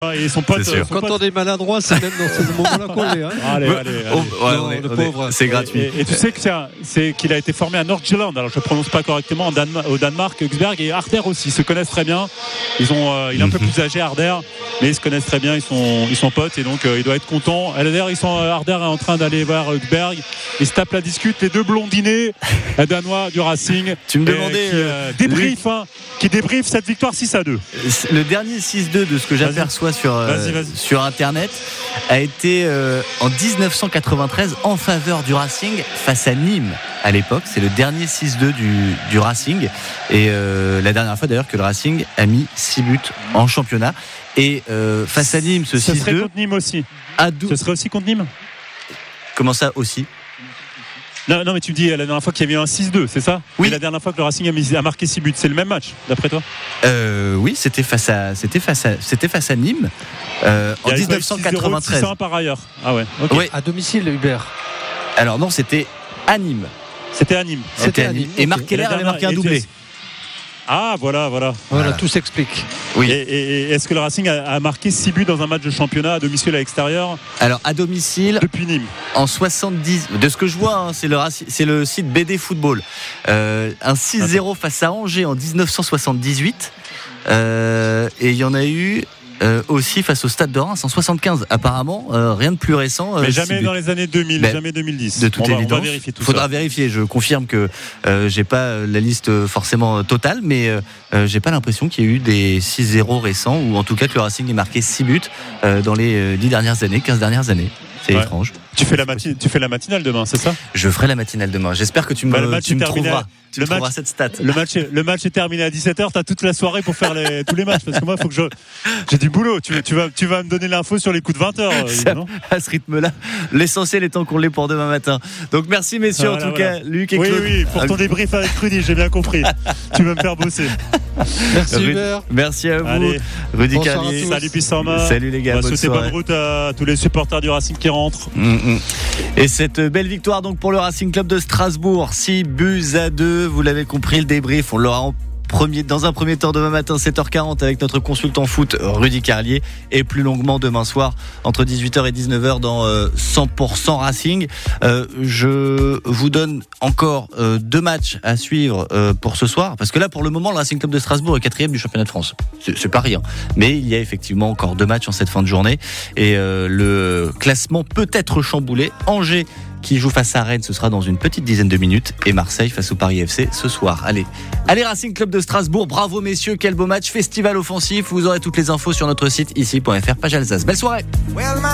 Et son pote, quand on est maladroit, c'est même dans ce moment-là qu'on l'est. Hein. Allez. C'est gratuit. Et tu sais que qu'il a été formé à Nordjylland. Alors je ne prononce pas correctement au Danemark. Høgsberg et Harder aussi ils se connaissent très bien. Il est un peu plus âgé, Harder, mais ils se connaissent très bien. Ils sont potes et donc il doit être content. Harder est en train d'aller voir Høgsberg. Ils se tapent la discute. Les deux blondinés danois du Racing. Tu me demandais qui débrief cette victoire 6-2. Le dernier 6-2 de ce que j'aperçois sur internet a été en 1993 en faveur du Racing face à Nîmes à l'époque. C'est le dernier 6-2 du Racing et la dernière fois d'ailleurs que le Racing a mis 6 buts en championnat et face à Nîmes ce 6-2 serait contre Nîmes aussi. Ce serait aussi contre Nîmes. Comment ça aussi? Non, mais tu me dis la dernière fois qu'il y avait eu un 6-2, c'est ça? Oui. Et la dernière fois que le Racing a marqué 6 buts, c'est le même match, d'après toi? Oui, c'était face à Nîmes en 1993. 6-1 par ailleurs. Ah ouais. Okay. Oui. À domicile, Hubert. Alors non, c'était à Nîmes. C'était à Nîmes. Et Marc Keller avait marqué un doublé. Ah voilà, tout s'explique. Oui. Et est-ce que le Racing a marqué 6 buts dans un match de championnat à domicile, à l'extérieur? Alors à domicile depuis Nîmes. En 70, de ce que je vois, hein, c'est le site BD Football. Un 6-0 face à Angers en 1978. Et il y en a eu aussi face au Stade de Reims en 75. Apparemment, rien de plus récent. Mais jamais dans les années 2000, jamais 2010. De toute évidence. On va vérifier tout ça. Faudra vérifier. Je confirme que j'ai pas la liste forcément totale, mais j'ai pas l'impression qu'il y a eu des 6-0 récents, ou en tout cas que le Racing ait marqué 6 buts dans les 10 dernières années, 15 dernières années. C'est étrange. Tu fais la matinale demain, c'est ça? Je ferai la matinale demain. J'espère que tu me trouveras. Tu trouveras cette stat. Le match est terminé à 17h. T'as toute la soirée pour faire tous les matchs, parce que moi, faut que j'ai du boulot. Tu vas me donner l'info sur les coups de 20h. À ce rythme-là, l'essentiel étant qu'on l'ait pour demain matin. Donc merci messieurs, en tout cas, Luc et Claude. Oui, pour ton débrief avec Rudy, j'ai bien compris. Tu vas me faire bosser. Merci Hubert. Merci à vous. Allez, Rudy Carlier. Salut Pissarma. Salut les gars. On va souhaiter bonne route à tous les supporters du Racing qui rentrent. Et cette belle victoire donc pour le Racing Club de Strasbourg, 6-2. Vous l'avez compris, le débrief, on l'aura dans un premier temps demain matin 7h40 avec notre consultant foot Rudy Carlier, et plus longuement demain soir entre 18h et 19h dans 100% Racing. Je vous donne encore 2 matchs à suivre pour ce soir, parce que là pour le moment le Racing Club de Strasbourg est 4e du championnat de France. C'est pas rien, mais il y a effectivement encore 2 matchs en cette fin de journée et le classement peut être chamboulé. Angers qui joue face à Rennes, ce sera dans une petite dizaine de minutes, et Marseille face au Paris FC ce soir. Allez Racing Club de Strasbourg, bravo messieurs, quel beau match, festival offensif. Vous aurez toutes les infos sur notre site ici.fr, page Alsace. Belle soirée.